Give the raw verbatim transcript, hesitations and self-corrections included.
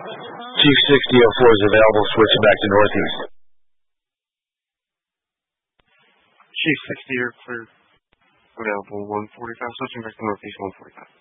Chief sixty oh four is available. Switch it back to northeast. Chief sixty, you're clear. Available one forty-five, switching back to northeast one forty-five.